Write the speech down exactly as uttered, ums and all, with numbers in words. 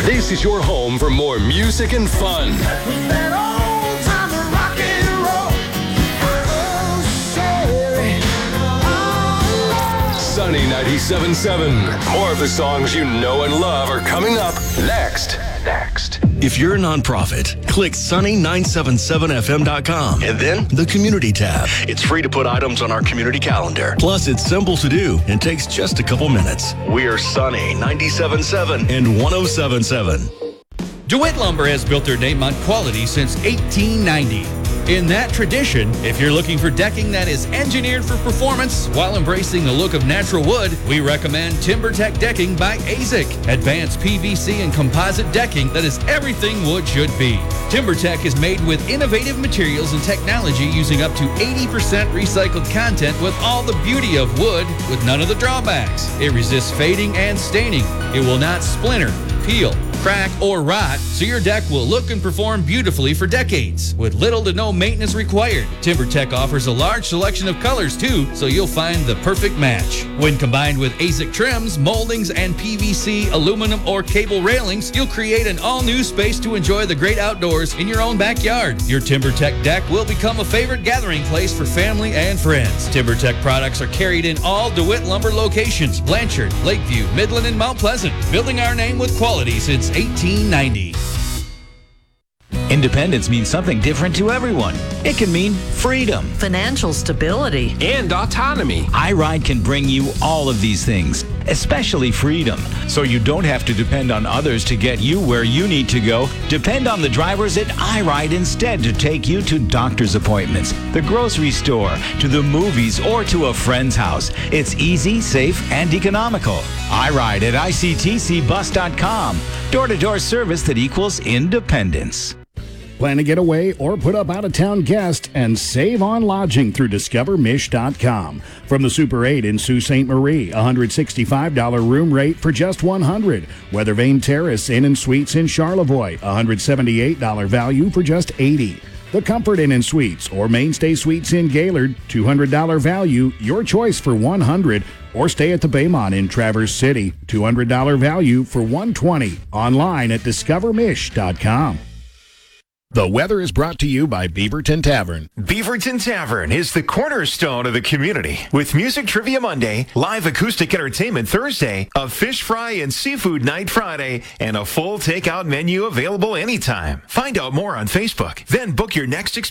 This is your home for more music and fun. That old time rock and roll. Oh, Sunny ninety-seven point seven. More of the songs you know and love are coming up next. Next. If you're a nonprofit, click sunny nine seven seven f m dot com and then the community tab. It's free to put items on our community calendar. Plus, it's simple to do and takes just a couple minutes. We're Sunny ninety-seven point seven and one oh seven point seven. DeWitt Lumber has built their name on quality since eighteen ninety. In that tradition, if you're looking for decking that is engineered for performance while embracing the look of natural wood, we recommend TimberTech Decking by A Z I C. Advanced P V C and composite decking that is everything wood should be. TimberTech is made with innovative materials and technology using up to eighty percent recycled content with all the beauty of wood with none of the drawbacks. It resists fading and staining. It will not splinter, peel, crack, or rot, so your deck will look and perform beautifully for decades with little to no maintenance required. TimberTech offers a large selection of colors too, so you'll find the perfect match. When combined with A Z I C trims, moldings, and P V C, aluminum, or cable railings, you'll create an all-new space to enjoy the great outdoors in your own backyard. Your TimberTech deck will become a favorite gathering place for family and friends. TimberTech products are carried in all DeWitt Lumber locations: Blanchard, Lakeview, Midland, and Mount Pleasant. Building our name with quality since eighteen ninety. Independence means something different to everyone. It can mean freedom, financial stability, and autonomy. iRide can bring you all of these things, especially freedom, so you don't have to depend on others to get you where you need to go. Depend on the drivers at iRide instead to take you to doctor's appointments, the grocery store, to the movies, or to a friend's house. It's easy, safe, and economical. iRide at I C T C bus dot com. Door-to-door service that equals independence. Plan to get away or put up out-of-town guests and save on lodging through discover mish dot com. From the Super eight in Sault Ste. Marie, one hundred sixty-five dollars room rate for just one hundred dollars. Weather Vane Terrace Inn and Suites in Charlevoix, one hundred seventy-eight dollars value for just eighty dollars. The Comfort Inn and Suites or Mainstay Suites in Gaylord, two hundred dollars value, your choice for one hundred dollars. Or stay at the Baymont in Traverse City, two hundred dollars value for one hundred twenty dollars. Online at discover mish dot com. The weather is brought to you by Beaverton Tavern. Beaverton Tavern is the cornerstone of the community. With Music Trivia Monday, live acoustic entertainment Thursday, a fish fry and seafood night Friday, and a full takeout menu available anytime. Find out more on Facebook. Then book your next experience.